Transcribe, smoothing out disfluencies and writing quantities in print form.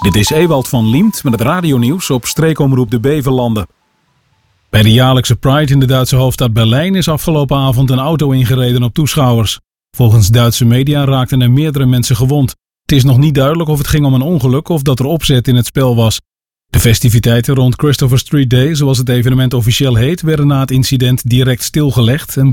Dit is Ewald van Liemt met het radionieuws op streekomroep de Beverlanden. Bij de jaarlijkse Pride in de Duitse hoofdstad Berlijn is afgelopen avond een auto ingereden op toeschouwers. Volgens Duitse media raakten er meerdere mensen gewond. Het is nog niet duidelijk of het ging om een ongeluk of dat er opzet in het spel was. De festiviteiten rond Christopher Street Day, zoals het evenement officieel heet, werden na het incident direct stilgelegd en